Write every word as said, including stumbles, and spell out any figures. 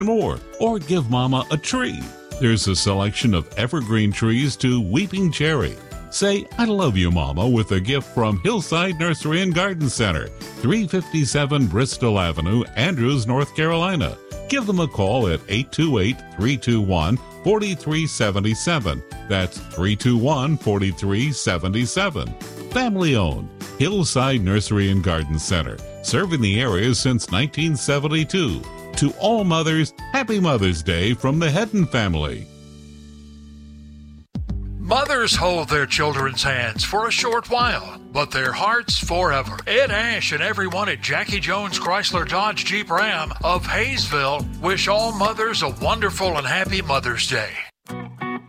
more, or give Mama a tree. There's a selection of evergreen trees to weeping cherry. Say, I love you, Mama, with a gift from Hillside Nursery and Garden Center, three fifty-seven Bristol Avenue, Andrews, North Carolina. Give them a call at eight two eight, three two one, four three seven seven. That's three two one, four three seven seven. Family owned, Hillside Nursery and Garden Center, serving the area since nineteen seventy-two. To all mothers, Happy Mother's Day from the Hedden family. Mothers hold their children's hands for a short while, but their hearts forever. Ed Ash and everyone at Jackie Jones Chrysler Dodge Jeep Ram of Hayesville wish all mothers a wonderful and happy Mother's Day.